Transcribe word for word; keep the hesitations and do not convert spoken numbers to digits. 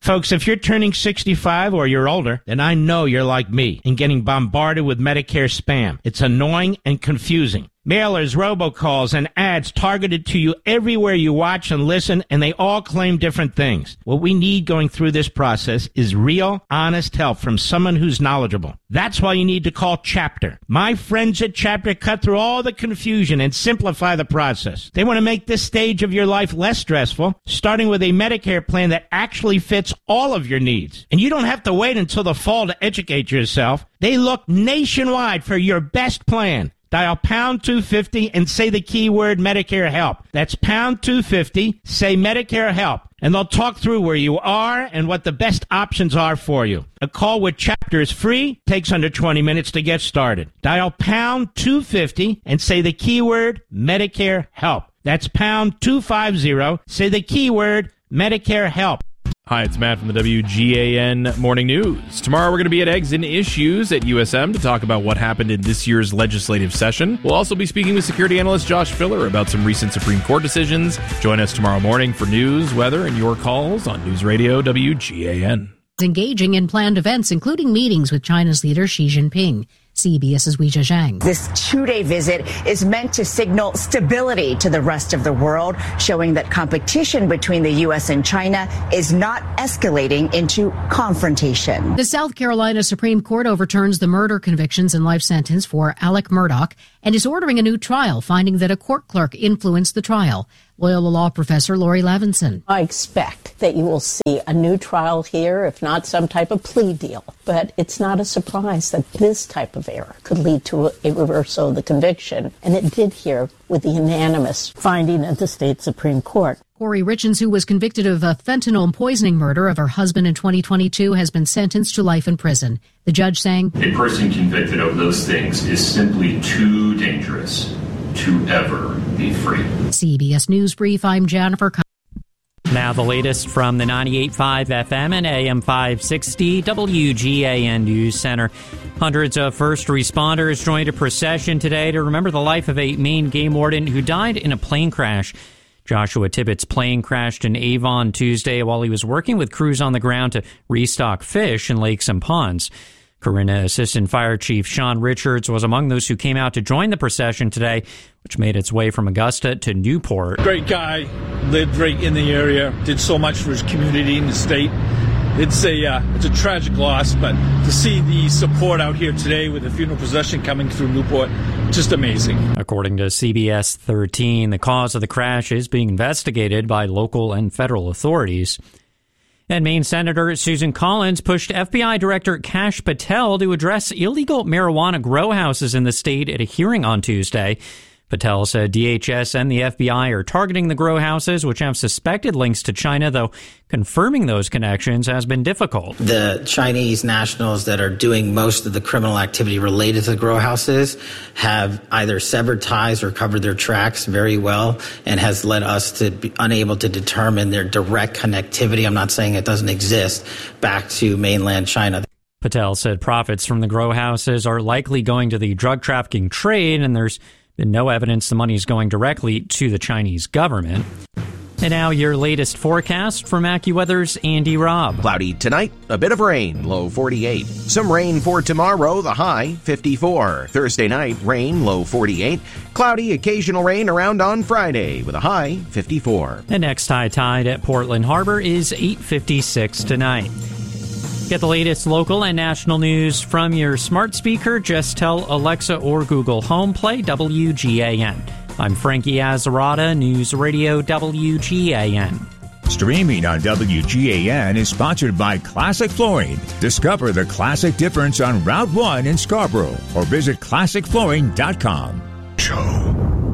Folks, if you're turning sixty-five or you're older, then I know you're like me and getting bombarded with Medicare spam. It's annoying and confusing. Mailers, robocalls, and ads targeted to you everywhere you watch and listen, and they all claim different things. What we need going through this process is real, honest help from someone who's knowledgeable. That's why you need to call Chapter. My friends at Chapter cut through all the confusion and simplify the process. They want to make this stage of your life less stressful, starting with a Medicare plan that actually fits all of your needs. And you don't have to wait until the fall to educate yourself. They look nationwide for your best plan. Dial pound two fifty and say the keyword Medicare Help. That's pound two fifty, say Medicare Help, and they'll talk through where you are and what the best options are for you. A call with Chapter is free, takes under twenty minutes to get started. Dial pound two fifty and say the keyword Medicare Help. That's pound two fifty, say the keyword Medicare Help. Hi, it's Matt from the W G A N Morning News. Tomorrow we're going to be at Eggs and Issues at U S M to talk about what happened in this year's legislative session. We'll also be speaking with security analyst Josh Filler about some recent Supreme Court decisions. Join us tomorrow morning for news, weather, and your calls on News Radio W G A N. Engaging in planned events, including meetings with China's leader Xi Jinping. CBS's Weijia Zhang. This two-day visit is meant to signal stability to the rest of the world, showing that competition between the U S and China is not escalating into confrontation. The South Carolina Supreme Court overturns the murder convictions and life sentence for Alec Murdaugh and is ordering a new trial, finding that a court clerk influenced the trial. Loyola Law Professor Lori Levinson. I expect that you will see a new trial here, if not some type of plea deal. But it's not a surprise that this type of error could lead to a reversal of the conviction. And it did here with the unanimous finding of the state Supreme Court. Corey Richens, who was convicted of a fentanyl poisoning murder of her husband in twenty twenty-two, has been sentenced to life in prison. The judge saying, a person convicted of those things is simply too dangerous to ever be free. C B S News Brief, I'm Jennifer. Now the latest from the ninety-eight point five F M and A M five sixty W G A N News Center. Hundreds of first responders joined a procession today to remember the life of a Maine game warden who died in a plane crash. Joshua Tippett's plane crashed in Avon Tuesday while he was working with crews on the ground to restock fish in lakes and ponds. Corinna Assistant Fire Chief Sean Richards was among those who came out to join the procession today, which made its way from Augusta to Newport. Great guy, lived right in the area, did so much for his community and the state. It's a uh, it's a tragic loss, but to see the support out here today with the funeral procession coming through Newport, just amazing. According to C B S thirteen, the cause of the crash is being investigated by local and federal authorities. And Maine Senator Susan Collins pushed F B I Director Kash Patel to address illegal marijuana grow houses in the state at a hearing on Tuesday. Patel said D H S and the F B I are targeting the grow houses, which have suspected links to China, though confirming those connections has been difficult. The Chinese nationals that are doing most of the criminal activity related to the grow houses have either severed ties or covered their tracks very well, and has led us to be unable to determine their direct connectivity. I'm not saying it doesn't exist, back to mainland China. Patel said profits from the grow houses are likely going to the drug trafficking trade, and there's been no evidence the money is going directly to the Chinese government. And now your latest forecast from AccuWeather's Andy Robb. Cloudy tonight, a bit of rain, low forty-eight. Some rain for tomorrow, the high fifty-four. Thursday night, rain, low forty-eight. Cloudy, occasional rain around on Friday with a high fifty-four. The next high tide at Portland Harbor is eight fifty-six tonight. Get the latest local and national news from your smart speaker. Just tell Alexa or Google Home, play W G A N. I'm Frankie Azzarata, News Radio W G A N. Streaming on W G A N is sponsored by Classic Flooring. Discover the classic difference on Route one in Scarborough or visit classic flooring dot com. Show.